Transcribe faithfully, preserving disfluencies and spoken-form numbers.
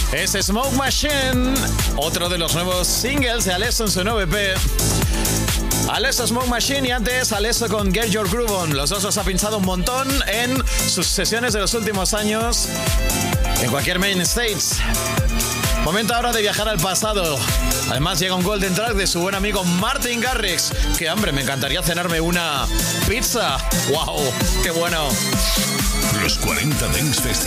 Es Smoke Machine, otro de los nuevos singles de Alesso en su nuevo E P. Alesso, Smoke Machine, y antes Alesso con Get Your Groove On. Los dos los ha pinchado un montón en sus sesiones de los últimos años en cualquier main stage. Momento ahora de viajar al pasado. Además llega un golden track de su buen amigo Martin Garrix. Que hambre, me encantaría cenarme una pizza. ¡Wow! ¡Qué bueno! Los cuarenta Dance Festival.